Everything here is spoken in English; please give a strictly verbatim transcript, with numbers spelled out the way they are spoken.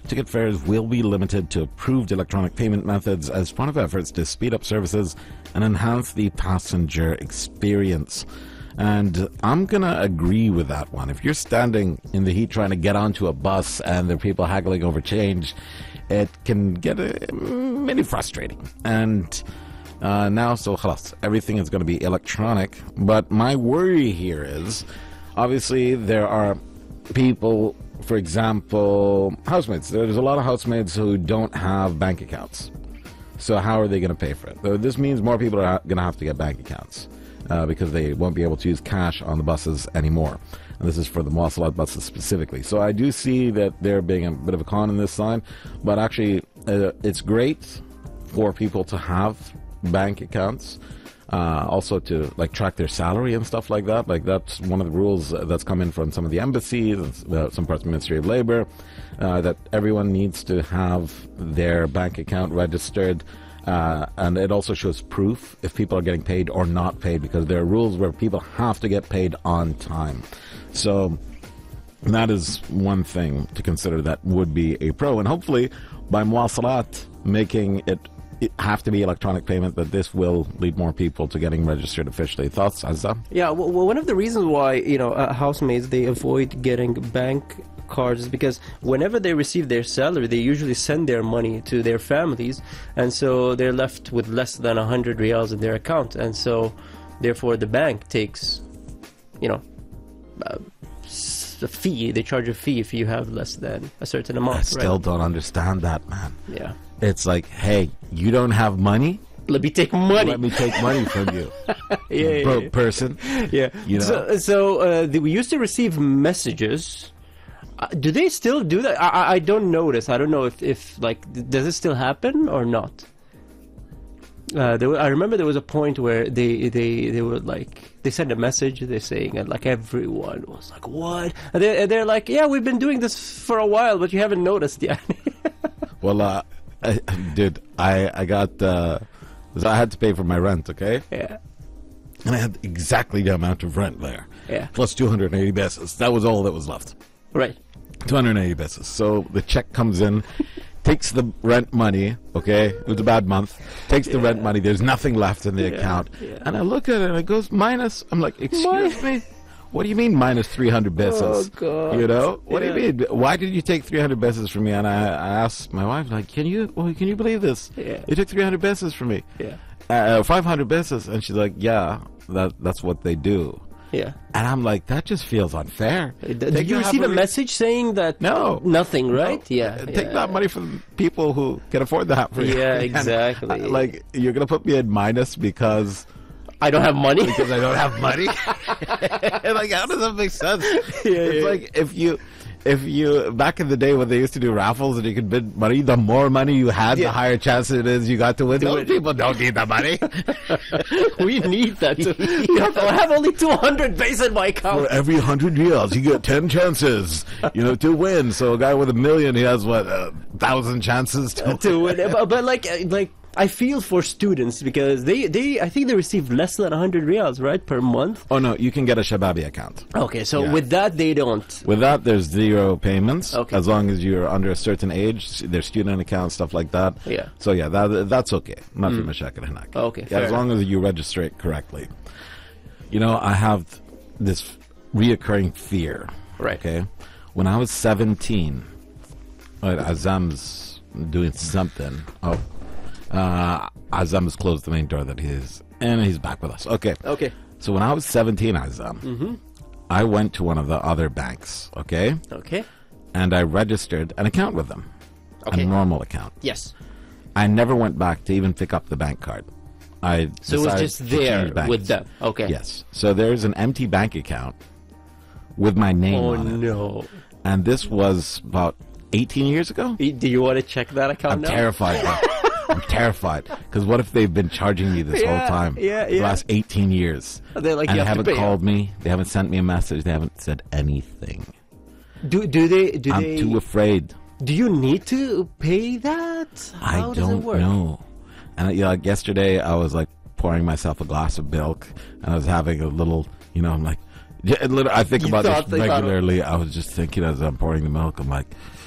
ticket fares will be limited to approved electronic payment methods as part of efforts to speed up services and enhance the passenger experience. And I'm going to agree with that one. If you're standing in the heat trying to get onto a bus and there are people haggling over change, it can get a mini frustrating. And uh, now, so khalas, everything is going to be electronic. But my worry here is, obviously, there are people, for example, housemaids. There's a lot of housemaids who don't have bank accounts. So how are they going to pay for it? So this means more people are going to have to get bank accounts. Uh, because they won't be able to use cash on the buses anymore. And this is for the Muwasalat buses specifically. So I do see that there being a bit of a con in this side, but actually uh, it's great for people to have bank accounts, uh, also to like track their salary and stuff like that. Like that's one of the rules that's come in from some of the embassies, uh, some parts of the Ministry of Labor, uh, that everyone needs to have their bank account registered. Uh, and it also shows proof if people are getting paid or not paid, because there are rules where people have to get paid on time. So that is one thing to consider that would be a pro. And hopefully by Muwasalat making it, it have to be electronic payment, that this will lead more people to getting registered officially. Thoughts, Azza? Yeah, well, one of the reasons why, you know, uh, housemaids, they avoid getting bank cards is because whenever they receive their salary, they usually send their money to their families, and so they're left with less than one hundred riyals in their account, and so therefore the bank takes, you know, uh, a fee. They charge a fee if you have less than a certain amount. I still right? don't understand that, man. Yeah. It's like, hey, you don't have money? Let me take money. Let me take money from you. yeah, yeah, Broke yeah. person. Yeah. You know? So, so uh, the, we used to receive messages. Uh, do they still do that? I, I I don't notice. I don't know if, if like, does it still happen or not? Uh, there were, I remember there was a point where they, they, they were like, they sent a message, they're saying, and like everyone was like, what? And they're, and they're like, yeah, we've been doing this for a while, but you haven't noticed yet. Well, uh, I, dude, I, I got, uh, I had to pay for my rent, okay? Yeah. And I had exactly the amount of rent there. Yeah. Plus two hundred eighty pesos. That was all that was left. Right. two hundred eighty pesos. So the check comes in, takes the rent money, okay? It was a bad month. Takes the Yeah. rent money. There's nothing left in the Yeah, account. yeah. And I look at it and it goes minus. I'm like, excuse Mi- me? What do you mean minus three hundred pesos? Oh, God. You know? What Yeah. do you mean? Why did you take three hundred pesos from me? And I, I asked my wife, like, can you, well, can you believe this? Yeah. You took three hundred pesos from me. Yeah. Uh, five hundred pesos. And she's like, yeah, that that's what they do. Yeah. And I'm like, that just feels unfair. Did Take you that receive a money- message saying that? No. Nothing, right? No. Yeah. Uh, Take yeah. that money from people who can afford that for you. Yeah, And, exactly. uh, like, you're going to put me in minus because I don't have money. because I don't have money? Like, how does that make sense? Yeah, it's yeah. like if you... If you, back in the day when they used to do raffles and you could bid money, the more money you had, Yeah. the higher chance it is you got to win. Those win. people don't need the money. We need that. To, you have, I have only two hundred base in my account. For every hundred years, you get ten chances, you know, to win. So a guy with a million, he has what, a thousand chances to, to win. But, but like, uh, like I feel for students because they, they, I think they receive less than one hundred riyals, right, per month. Oh no, you can get a Shababi account. Okay, so Yeah. with that they don't. With that, there's zero payments. Okay. As long as you're under a certain age, there's student accounts, stuff like that. Yeah. So yeah, that that's okay. ما في مشاكل هناك. Okay, Yeah, fair as long as you register it correctly. You know, I have this reoccurring fear. Right. Okay. When I was seventeen, right, Azam's doing something. Oh. Uh, Azam has closed the main door that he is, and he's back with us. Okay. Okay. So when I was seventeen, Azam, Mm-hmm. I went to one of the other banks, okay? Okay. And I registered an account with them. Okay. A normal account. Yes. I never went back to even pick up the bank card. I So it was decided just to there change banks. with them. Okay. Yes. So there's an empty bank account with my name Oh on it. no. And this was about eighteen years ago? Do you want to check that account I'm now? terrified. I'm terrified. Because what if they've been charging me this Yeah, whole time? yeah, The yeah. last eighteen years. They're like, and you they have to haven't pay called me. They haven't sent me a message. They haven't said anything. Do do they do I'm they too afraid. do you need to pay that? How I does it don't work? know. And you know, like yesterday, I was like pouring myself a glass of milk, and I was having a little, you know, I'm like, yeah, literally, I think You about thought this they thought- regularly. I was just thinking as I'm pouring the milk, I'm like,